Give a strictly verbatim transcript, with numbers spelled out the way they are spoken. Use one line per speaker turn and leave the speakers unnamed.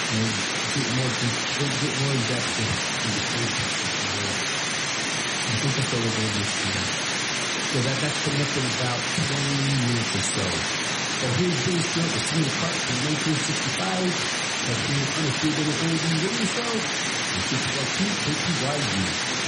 you know, get more, get, get more in depth with the patients. I think that's what we're going to do today. So that, that's coming up in about twenty minutes or so. So here's Jim Stewart with Senior Park from nineteen sixty-five. That's being understood in the radio show. And six four two K P Y G.